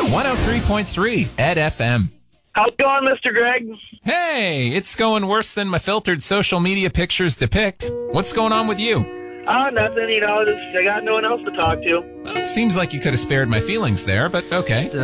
103.3 Ed FM. How's it going, Mr. Greg? Hey, it's going worse than my filtered social media pictures depict. What's going on with you? Nothing, just I got no one else to talk to. Well, seems like you could have spared my feelings there, but okay.